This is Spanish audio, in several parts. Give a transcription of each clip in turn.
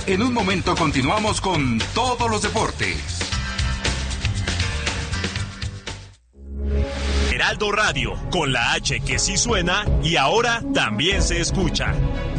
En un momento continuamos con todos los deportes. Heraldo Radio, con la H que sí suena y ahora también se escucha.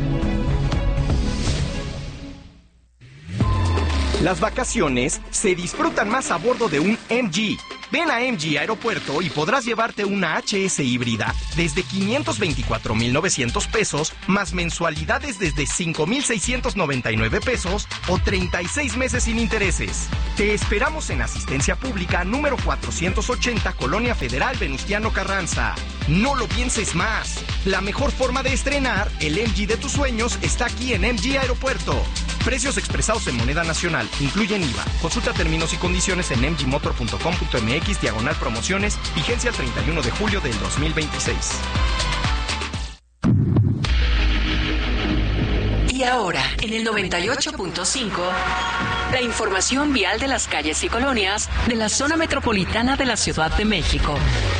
Las vacaciones se disfrutan más a bordo de un MG. Ven a MG Aeropuerto y podrás llevarte una HS híbrida desde 524,900 pesos, más mensualidades desde 5,699 pesos o 36 meses sin intereses. Te esperamos en Asistencia Pública número 480, Colonia Federal, Venustiano Carranza. No lo pienses más. La mejor forma de estrenar el MG de tus sueños está aquí en MG Aeropuerto. Precios expresados en moneda nacional. Incluyen IVA. Consulta términos y condiciones en mgmotor.com.mx/promociones. Vigencia el 31 de julio del 2026. Y ahora, en el 98.5, la información vial de las calles y colonias de la zona metropolitana de la Ciudad de México.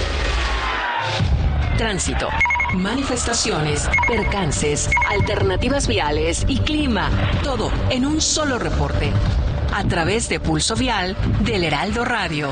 Tránsito, manifestaciones, percances, alternativas viales y clima. Todo en un solo reporte. A través de Pulso Vial del Heraldo Radio.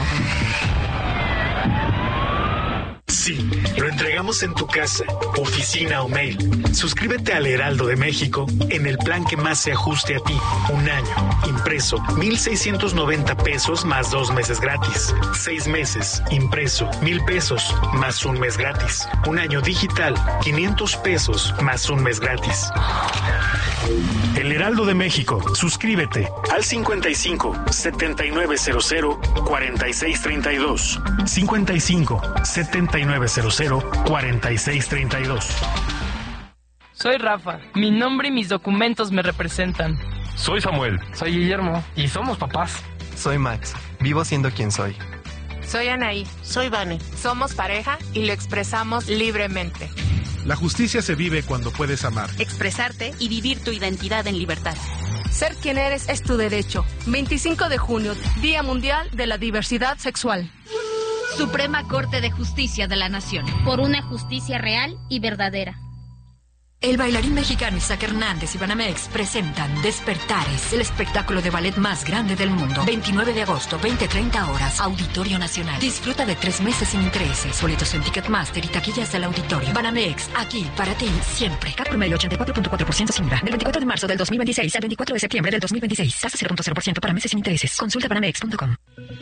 Sí, lo entregamos en tu casa, oficina o mail. Suscríbete al Heraldo de México en el plan que más se ajuste a ti. Un año, impreso, 1,690 pesos más 2 meses gratis. 6 meses, impreso, 1,000 pesos más 1 mes gratis. Un año digital, 500 pesos más 1 mes gratis. El Heraldo de México. Suscríbete al 55 7900 4632. 55 7900 4632. Soy Rafa. Mi nombre y mis documentos me representan. Soy Samuel. Soy Guillermo. Y somos papás. Soy Max. Vivo siendo quien soy. Soy Anaí. Soy Vane. Somos pareja y lo expresamos libremente. La justicia se vive cuando puedes amar, expresarte y vivir tu identidad en libertad. Ser quien eres es tu derecho. 25 de junio, Día Mundial de la Diversidad Sexual. Suprema Corte de Justicia de la Nación. Por una justicia real y verdadera. El bailarín mexicano Isaac Hernández y Banamex presentan Despertares, el espectáculo de ballet más grande del mundo. 29 de agosto, 20:30 horas, Auditorio Nacional. Disfruta de 3 meses sin intereses. Boletos en Ticketmaster y taquillas del auditorio. Banamex, aquí para ti, siempre. CAT promedio 84.4% sin IVA. Del 24 de marzo del 2026 al 24 de septiembre del 2026. Tasa 0.0% para meses sin intereses. Consulta banamex.com.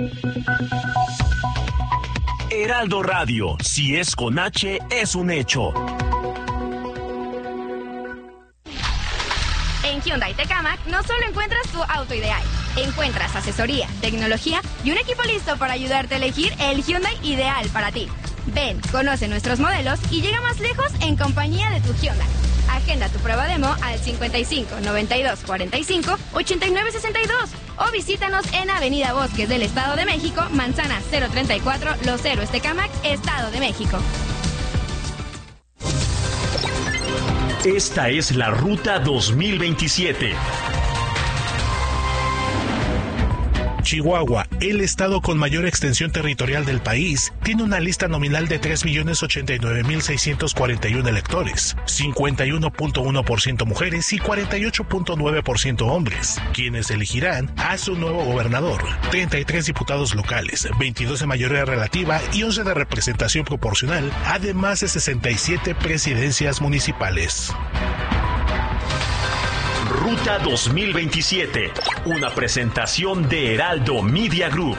Heraldo Radio, si es con H, es un hecho. En Hyundai Tecamac no solo encuentras tu auto ideal, encuentras asesoría, tecnología y un equipo listo para ayudarte a elegir el Hyundai ideal para ti. Ven, conoce nuestros modelos y llega más lejos en compañía de tu Hyundai. Agenda tu prueba demo al 55 92 45 89 62 o visítanos en Avenida Bosques del Estado de México, Manzana 034, Los Héroes Tecamac, Estado de México. Esta es la Ruta 2027. Chihuahua, el estado con mayor extensión territorial del país, tiene una lista nominal de 3,089,641 electores, 51.1% mujeres y 48.9% hombres, quienes elegirán a su nuevo gobernador, 33 diputados locales, 22 de mayoría relativa y 11 de representación proporcional, además de 67 presidencias municipales. Ruta 2027, una presentación de Heraldo Media Group.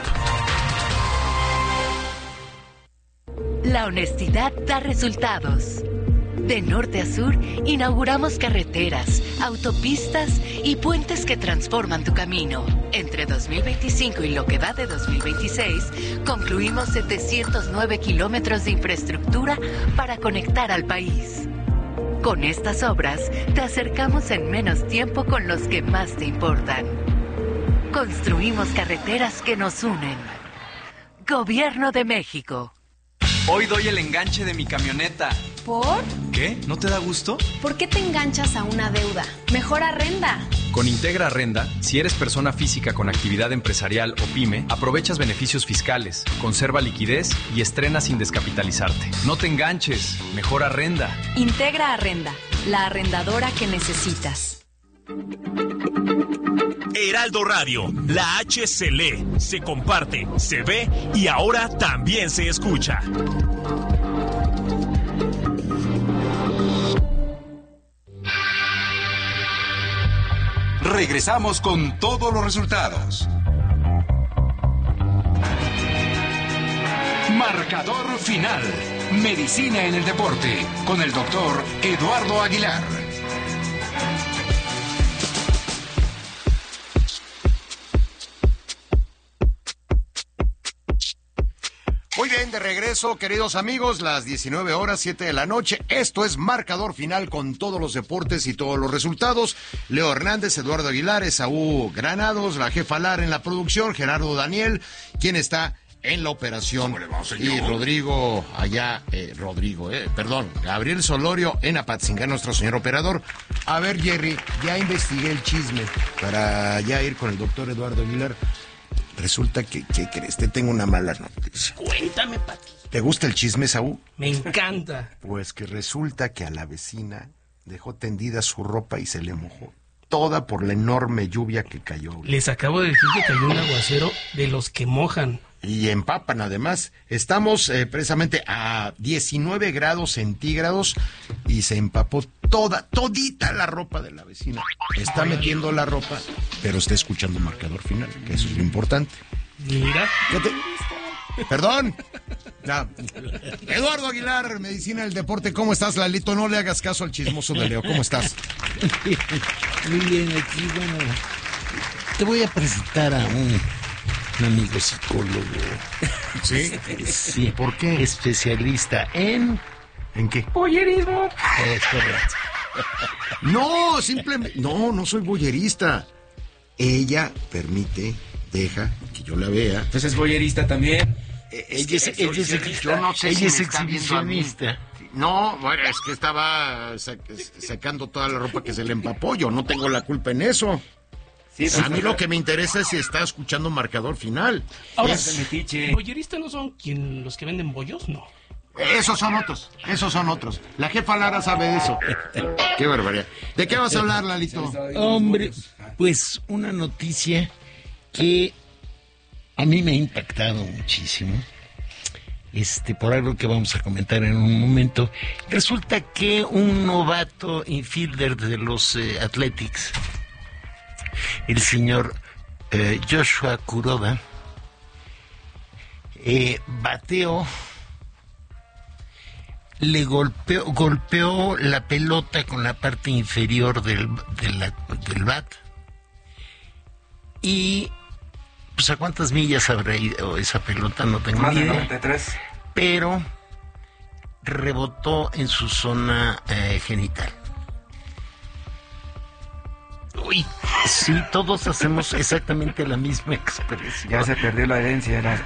La honestidad da resultados. De norte a sur, inauguramos carreteras, autopistas y puentes que transforman tu camino. Entre 2025 y lo que va de 2026, concluimos 709 kilómetros de infraestructura para conectar al país. Con estas obras, te acercamos en menos tiempo con los que más te importan. Construimos carreteras que nos unen. Gobierno de México. Hoy doy el enganche de mi camioneta. ¿Por? ¿Qué? ¿No te da gusto? ¿Por qué te enganchas a una deuda? Mejor arrenda. Con Integra Arrenda, si eres persona física con actividad empresarial o pyme, aprovechas beneficios fiscales, conserva liquidez y estrena sin descapitalizarte. No te enganches, mejor arrenda. Integra Arrenda, la arrendadora que necesitas. Heraldo Radio, la H se lee, se comparte, se ve y ahora también se escucha. Regresamos con todos los resultados. Marcador final. Medicina en el deporte con el doctor Eduardo Aguilar. Muy bien, de regreso, queridos amigos, las 19 horas, 7 de la noche. Esto es Marcador Final con todos los deportes y todos los resultados. Leo Hernández, Eduardo Aguilar, Esaú Granados, la jefa Lara en la producción, Gerardo Daniel, quien está en la operación. Y Rodrigo, Gabriel Solorio en Apatzingán, nuestro señor operador. A ver, Jerry, ya investigué el chisme para ya ir con el doctor Eduardo Aguilar. Resulta que, ¿qué crees? Te tengo una mala noticia. Cuéntame, Pati. ¿Te gusta el chisme, Saúl? Me encanta. Pues que resulta que a la vecina dejó tendida su ropa y se le mojó toda por la enorme lluvia que cayó. Les acabo de decir que cayó un aguacero de los que mojan. Y empapan, además. Estamos precisamente a 19 grados centígrados y se empapó todita la ropa de la vecina. Está metiendo la ropa, pero está escuchando Marcador Final, que eso es lo importante. Mira. Perdón. Ya. Eduardo Aguilar, Medicina del Deporte. ¿Cómo estás, Lalito? No le hagas caso al chismoso de Leo. ¿Cómo estás? Muy bien, aquí, bueno, te voy a presentar a un amigo psicólogo. ¿Sí? Sí. ¿Por qué? Especialista en... ¿En qué? Boyerismo. Es correcto. No, simplemente... No soy boyerista. Ella deja que yo la vea. Pues es boyerista también. Ella es exhibicionista. No, bueno, es que estaba sacando toda la ropa que se le empapó. Yo no tengo la culpa en eso. Sí, a mí lo que me interesa es si está escuchando Marcador Final. Ahora, ¿boyeristas no son los que venden bollos? No. Esos son otros. La jefa Lara sabe de eso. Qué barbaridad. ¿De qué vas a hablar, Lalito? Hombre, pues una noticia que a mí me ha impactado muchísimo. Por algo que vamos a comentar en un momento. Resulta que un novato infielder de los Athletics, el señor Joshua Kuroda, bateó, le golpeó la pelota con la parte inferior del bat. Y pues a cuántas millas habrá ido esa pelota, no tengo ni idea. Más de 93. Pero rebotó en su zona genital. Uy, sí, todos hacemos exactamente la misma expresión. Ya se perdió la herencia.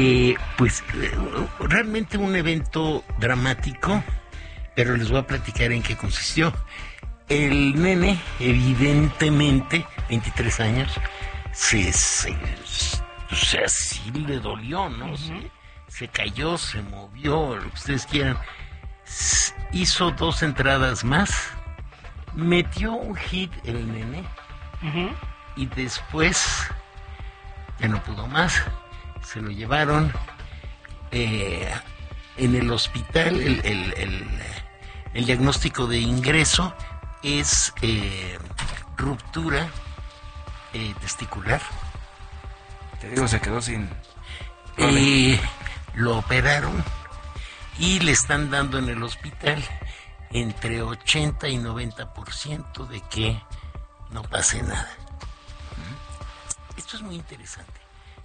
Realmente un evento dramático, pero les voy a platicar en qué consistió. El nene, evidentemente, 23 años, sí le dolió, ¿no? Uh-huh. Se cayó, se movió, lo que ustedes quieran. Hizo 2 entradas más. Metió un hit el nene. Uh-huh. Y después ya no pudo más. Se lo llevaron en el hospital. El diagnóstico de ingreso es ruptura testicular. Te digo, se quedó sin... Lo operaron y le están dando en el hospital entre 80 y 90% de que no pase nada. Esto es muy interesante.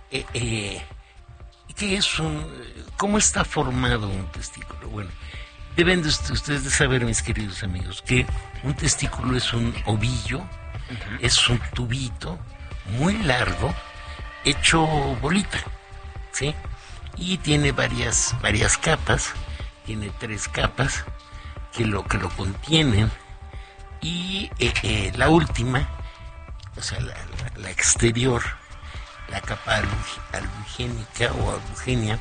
¿Cómo está formado un testículo? Bueno, deben de ustedes de saber, mis queridos amigos, que un testículo es un ovillo, uh-huh, es un tubito muy largo, hecho bolita, ¿sí? Y tiene varias capas, tiene 3 capas que lo contienen, y la última, o sea, la exterior, la capa alugénica o alugenia,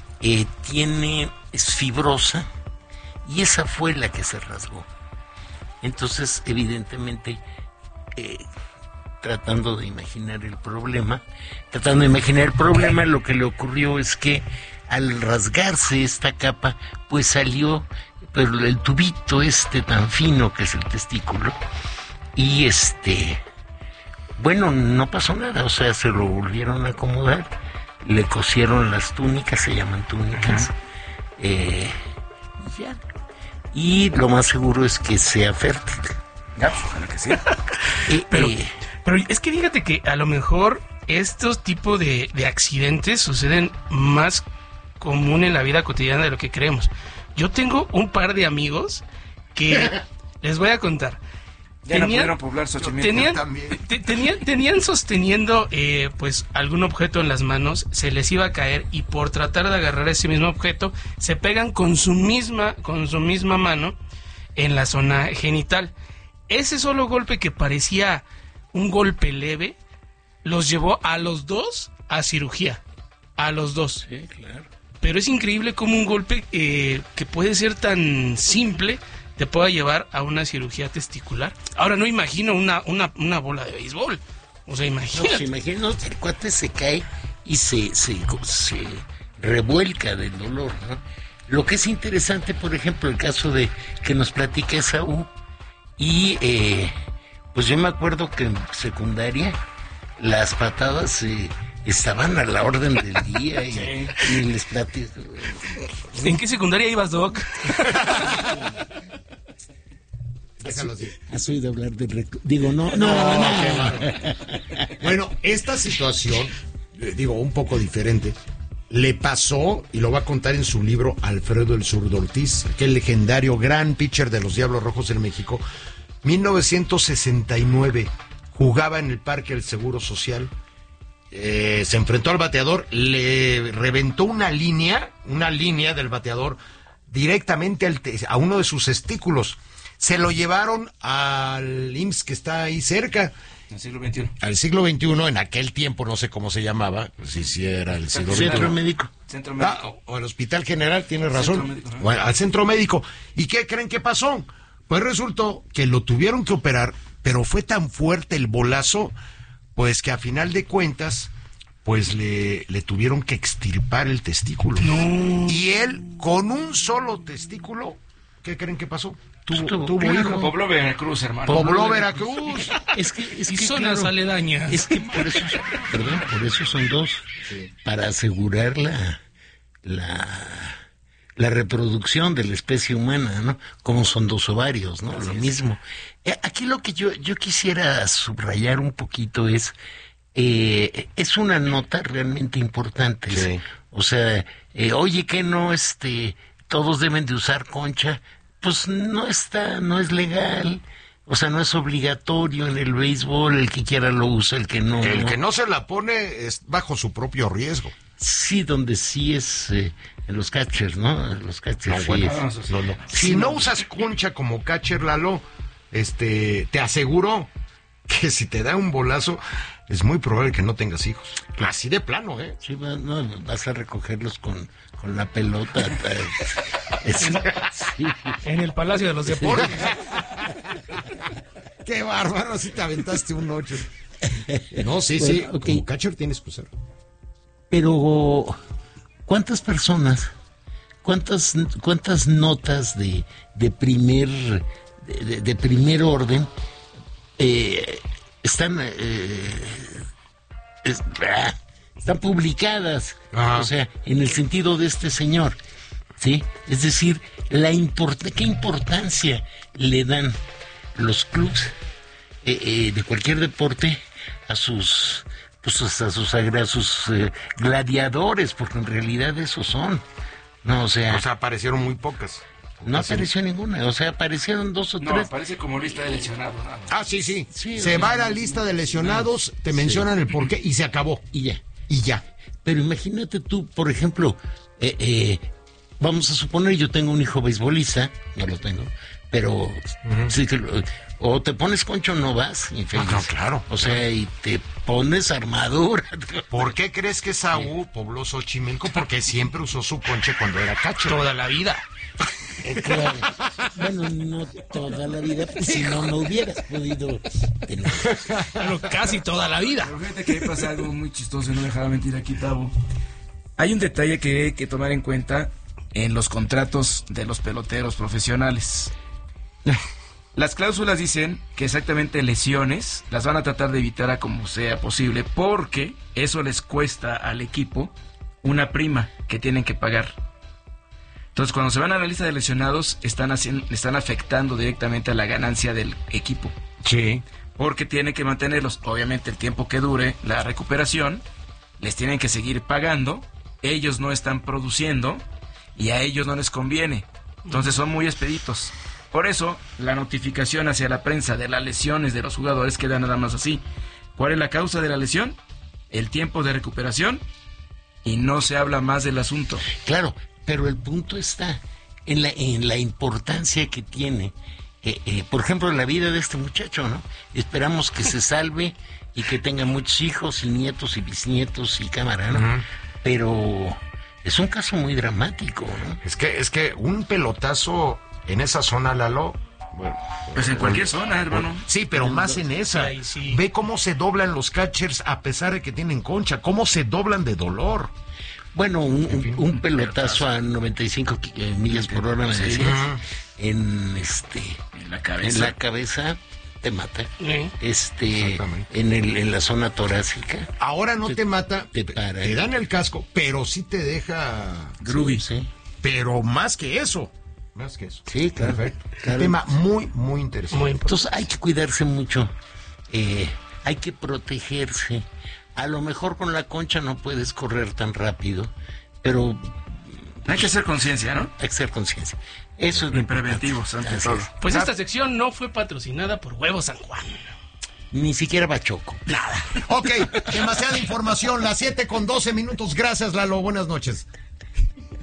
es fibrosa, y esa fue la que se rasgó. Entonces, evidentemente, tratando de imaginar el problema, lo que le ocurrió es que al rasgarse esta capa, pues salió pero el tubito tan fino que es el testículo, y bueno, no pasó nada, o sea, se lo volvieron a acomodar, le cosieron las túnicas, se llaman túnicas, ya. Y lo más seguro es que sea fértil. Ya, pues, ojalá que sí. Pero es que fíjate que a lo mejor estos tipos de accidentes suceden más común en la vida cotidiana de lo que creemos. Yo tengo un par de amigos que les voy a contar. No pudieron poblar Xochimilco. Tenían sosteniendo pues algún objeto en las manos, se les iba a caer y por tratar de agarrar ese mismo objeto se pegan con su misma mano en la zona genital. Ese solo golpe, que parecía un golpe leve, los llevó a los dos a cirugía, a los dos. Sí, claro. Pero es increíble cómo un golpe que puede ser tan simple te pueda llevar a una cirugía testicular. Ahora no imagino una bola de béisbol. O sea, imagínate. No, el cuate se cae y se revuelca del dolor, ¿no? Lo que es interesante, por ejemplo, el caso de que nos platica Esaú, y pues yo me acuerdo que en secundaria las patadas estaban a la orden del día y les platico. ¿En qué secundaria ibas, Doc? Déjalo así. ¿Has oído hablar de digo, no. Bueno, esta situación, un poco diferente, le pasó, y lo va a contar en su libro, Alfredo el Zurdo Ortiz, aquel legendario gran pitcher de los Diablos Rojos en México. 1969, jugaba en el Parque del Seguro Social, se enfrentó al bateador, le reventó una línea del bateador directamente a uno de sus testículos. Se lo llevaron al IMSS, que está ahí cerca. Al siglo XXI, en aquel tiempo, no sé cómo se llamaba, si era el siglo XXI. Centro Médico. O el Hospital General, tiene razón. Bueno, al Centro Médico. ¿Y qué creen que pasó? Pues resultó que lo tuvieron que operar, pero fue tan fuerte el bolazo, pues que a final de cuentas, pues le tuvieron que extirpar el testículo. No. Y él, con un solo testículo, ¿qué creen que pasó? Tuvo hijo. Pobló Veracruz, hermano. Pobló Veracruz. Es que zonas aledañas. Es que por eso son dos. Sí. Para asegurar la reproducción de la especie humana, ¿no? Como son dos ovarios, ¿no? Lo mismo. Aquí lo que yo quisiera subrayar un poquito es una nota realmente importante. Sí. O sea, oye, que no, todos deben de usar concha. Pues no es legal, o sea, no es obligatorio en el béisbol, el que quiera lo usa, el que no. El que no se la pone es bajo su propio riesgo. Sí, donde sí es en los catchers, ¿no? Los catchers. No. Si no usas concha como catcher, Lalo, te aseguro que si te da un bolazo, es muy probable que no tengas hijos. Así de plano, ¿eh? Sí, vas a recogerlos con la pelota. Sí. En el Palacio de los Deportes. Qué bárbaro, si te aventaste un 8. No, sí, okay. Como catcher tienes que usar. Pero, ¿cuántas personas, cuántas notas de primer orden están publicadas? O sea, en el sentido de este señor, ¿sí? Es decir, ¿qué importancia le dan los clubes de cualquier deporte a sus gladiadores? Porque en realidad esos son, ¿no? O sea, aparecieron muy pocas. No apareció ninguna, o sea, aparecieron 2 o 3. No, aparece como lista de lesionados. Sí. Se va a la lista de lesionados, te mencionan el porqué y se acabó. Y ya. Pero imagínate tú, por ejemplo, vamos a suponer, yo tengo un hijo beisbolista, no lo tengo, pero sí que o te pones concho o no vas, infeliz. No, claro. O sea, y te pones armadura. ¿Por qué crees que Saúl pobló Xochimilco? Porque siempre usó su conche cuando era catcher. Toda la vida. Claro. Bueno, no toda la vida, pues, si no hubieras podido tener. Pero casi toda la vida. Pero fíjate que pasa algo muy chistoso, no dejará mentir aquí, Tavo. Hay un detalle que hay que tomar en cuenta en los contratos de los peloteros profesionales. Las cláusulas dicen que exactamente lesiones las van a tratar de evitar a como sea posible, porque eso les cuesta al equipo una prima que tienen que pagar. Entonces, cuando se van a la lista de lesionados, están afectando directamente a la ganancia del equipo. Sí. Porque tienen que mantenerlos, obviamente, el tiempo que dure la recuperación, les tienen que seguir pagando, ellos no están produciendo y a ellos no les conviene. Entonces, son muy expeditos. Por eso, la notificación hacia la prensa de las lesiones de los jugadores queda nada más así. ¿Cuál es la causa de la lesión? El tiempo de recuperación, y no se habla más del asunto. Claro, pero el punto está en la importancia que tiene, por ejemplo, la vida de este muchacho, ¿no? Esperamos que se salve y que tenga muchos hijos y nietos y bisnietos y cámara, ¿no? Pero es un caso muy dramático, ¿no? Es que un pelotazo en esa zona, Lalo... Bueno, pues en cualquier zona, hermano. Sí, pero más en esa. Sí. Ve cómo se doblan los catchers a pesar de que tienen concha, cómo se doblan de dolor. Bueno, un pelotazo a 95 millas por hora, me decías, en la cabeza te mata. En la zona torácica. Ahora no te mata, te dan el casco, pero sí te deja groovy. Sí. Pero más que eso. Sí, claro. Perfecto. Claro. Un tema muy, muy interesante. Entonces hay que cuidarse mucho. Hay que protegerse. A lo mejor con la concha no puedes correr tan rápido, pero hay que hacer conciencia, ¿no? Hay que hacer conciencia. Eso es lo preventivo, ante todo. Pues esta sección no fue patrocinada por Huevos San Juan. Ni siquiera Bachoco. Nada. Ok, demasiada información. Las 7:12. Gracias, Lalo. Buenas noches.